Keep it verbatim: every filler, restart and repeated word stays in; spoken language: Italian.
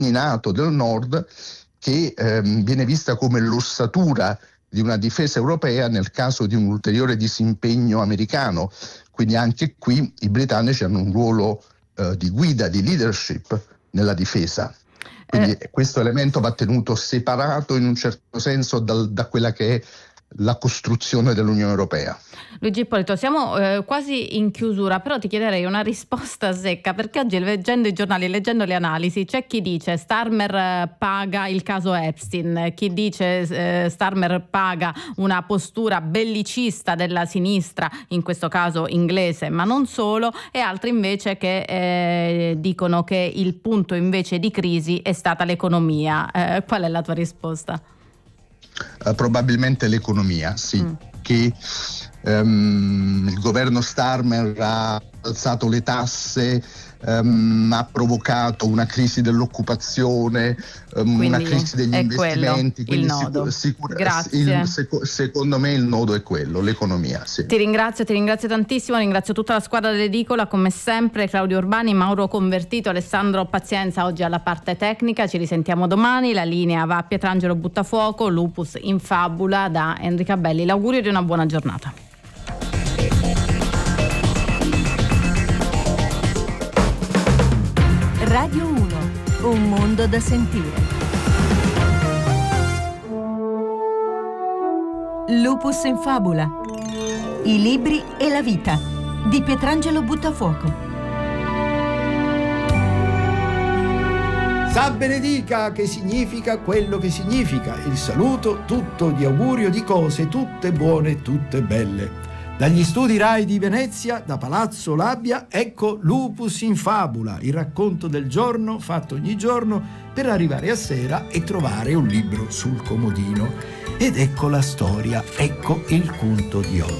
NATO del Nord, che ehm, viene vista come l'ossatura di una difesa europea nel caso di un ulteriore disimpegno americano. Quindi anche qui i britannici hanno un ruolo eh, di guida, di leadership nella difesa. Quindi eh. questo elemento va tenuto separato in un certo senso dal, da quella che è la costruzione dell'Unione Europea. Luigi Ippolito, siamo eh, quasi in chiusura, però ti chiederei una risposta secca, perché oggi leggendo i giornali, leggendo le analisi, c'è chi dice Starmer eh, paga il caso Epstein, chi dice eh, Starmer paga una postura bellicista della sinistra, in questo caso inglese, ma non solo, e altri invece che eh, dicono che il punto invece di crisi è stata l'economia. Eh, qual è la tua risposta? Uh, probabilmente l'economia, sì, mm. che um, il governo Starmer ha alzato le tasse, um, ha provocato una crisi dell'occupazione, um, una crisi degli investimenti. Quello, il nodo. Sicur- Grazie. Il, seco- secondo me il nodo è quello, l'economia. Sì. Ti ringrazio, ti ringrazio tantissimo, ringrazio tutta la squadra dell'Edicola, come sempre, Claudio Urbani, Mauro Convertito, Alessandro Pazienza oggi alla parte tecnica. Ci risentiamo domani, la linea va a Pietrangelo Buttafuoco, Lupus in Fabula da Enrica Belli. L'augurio di una buona giornata. Radio uno, un mondo da sentire. Lupus in Fabula. I libri e la vita di Pietrangelo Buttafuoco. Sa benedica, che significa quello che significa. Il saluto tutto di augurio di cose tutte buone, tutte belle. Dagli studi Rai di Venezia, da Palazzo Labbia, ecco Lupus in Fabula, il racconto del giorno fatto ogni giorno per arrivare a sera e trovare un libro sul comodino. Ed ecco la storia, ecco il punto di oggi.